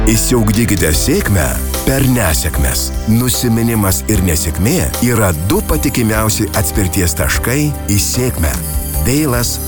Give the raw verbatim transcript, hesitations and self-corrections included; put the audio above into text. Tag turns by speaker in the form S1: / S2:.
S1: Įsiugdykite sėkmę per nesėkmes. Nusiminimas ir nesėkmė yra du patikimiausi atspirties taškai į sėkmę. Deilas